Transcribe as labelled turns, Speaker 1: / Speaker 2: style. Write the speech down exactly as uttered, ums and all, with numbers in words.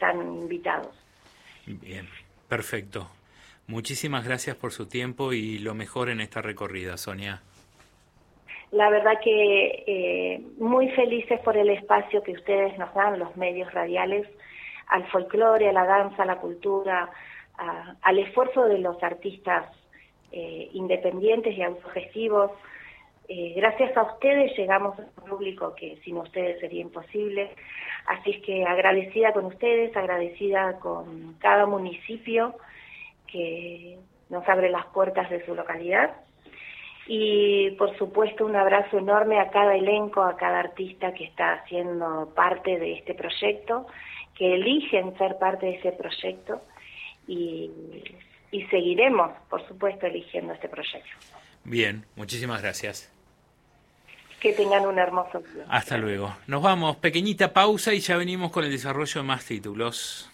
Speaker 1: están invitados.
Speaker 2: Bien, perfecto. Muchísimas gracias por su tiempo y lo mejor en esta recorrida, Sonia.
Speaker 1: La verdad que eh, muy felices por el espacio que ustedes nos dan, los medios radiales, al folclore, a la danza, a la cultura, a, al esfuerzo de los artistas eh, independientes y autogestivos. Eh, gracias a ustedes llegamos a un público que sin ustedes sería imposible. Así es que agradecida con ustedes, agradecida con cada municipio que nos abre las puertas de su localidad. Y por supuesto un abrazo enorme a cada elenco, a cada artista que está haciendo parte de este proyecto, que eligen ser parte de ese proyecto y, y seguiremos, por supuesto, eligiendo este proyecto.
Speaker 2: Bien, muchísimas gracias.
Speaker 1: Que tengan un hermoso día.
Speaker 2: Hasta luego. Nos vamos, pequeñita pausa y ya venimos con el desarrollo de más títulos.